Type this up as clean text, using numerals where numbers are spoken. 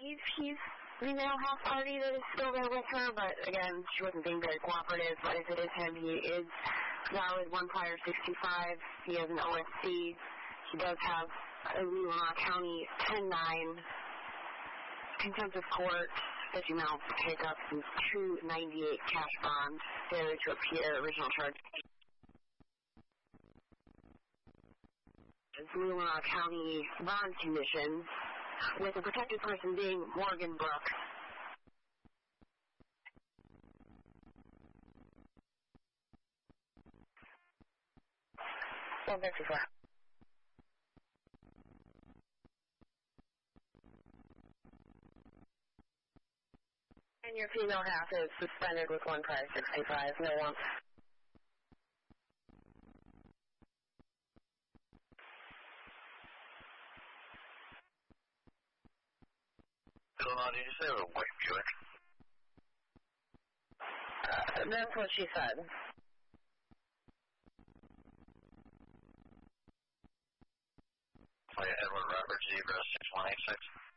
the male house party that is still there with her, but again, she wasn't being very cooperative. But if it is him, he is valid 1 prior 65. He has an OSC. He does have a Leelanau County 10-9 contempt of court, 50 mil pickups, and 298 cash bond failure to appear, original charge. Leelanau County bond conditions, with the protected person being Morgan Brooks. And your female half is suspended with 1 prior 65, no lumps. Did you say it was a white Buick? That's what she said. Edward Robert Zebra 6186.